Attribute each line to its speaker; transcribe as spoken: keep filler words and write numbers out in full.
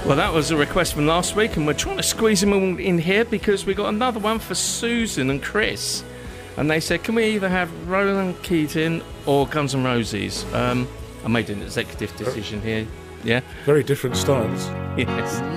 Speaker 1: Well, that was a request from last week, and we're trying to squeeze them all in here because we got another one for Susan and Chris. And they said, can we either have Roland Keating or Guns N' Roses? Um, I made an executive decision here. Yeah.
Speaker 2: Very different styles.
Speaker 1: Yes.